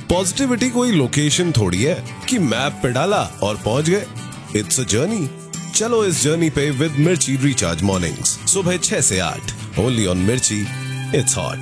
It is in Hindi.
पॉजिटिविटी कोई लोकेशन थोड़ी है कि मैप पे डाला और पहुंच गए। It's a journey. चलो इस जर्नी पे विद मिर्ची रिचार्ज मॉर्निंग्स सुबह 6 से 8 ओनली ऑन मिर्ची। It's hot.